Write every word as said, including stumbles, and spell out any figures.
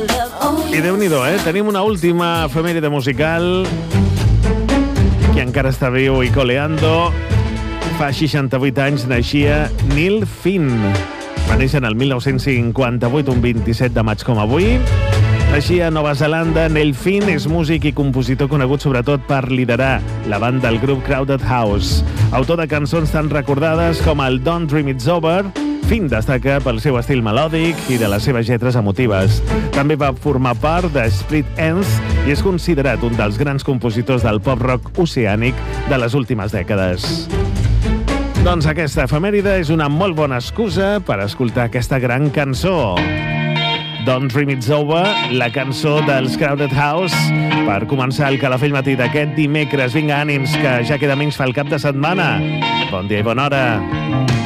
I Déu-n'hi-do, eh? Tenim una última efemèride musical que encara està viu i coleando. Fa seixanta-vuit anys naixia Neil Finn. Va néixer en el mil nou-cents cinquanta-vuit, un vint-i-set de maig com avui. Naixia a Nova Zelanda, Neil Finn és músic i compositor conegut sobretot per liderar la banda del grup Crowded House. Autor de cançons tan recordades com el Don't Dream It's Over, Finn destaca pel seu estil melòdic i de les seves lletres emotives. També va formar part de Split Enz i és considerat un dels grans compositors del pop-rock oceànic de les últimes dècades. Doncs aquesta efemèride és una molt bona excusa per escoltar aquesta gran cançó. Don't Dream It's Over, la cançó dels Crowded House, per començar el Calafell Matí d'aquest dimecres. Vinga, ànims, que ja queda menys fa el cap de setmana. Bon dia i bona hora.